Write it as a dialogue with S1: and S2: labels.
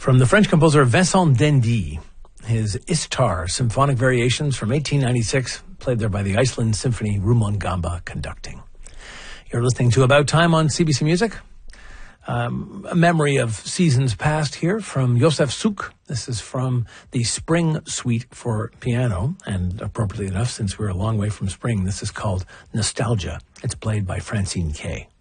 S1: From the French composer Vincent Dendy, his Istar Symphonic Variations from 1896, played there by the Iceland Symphony Rumongamba conducting. You're listening to About Time on CBC Music. A memory of seasons past here from Josef Suk. This is from the Spring Suite for piano, and appropriately enough, since we're a long way from spring, this is called Nostalgia. It's played by Francine Kay.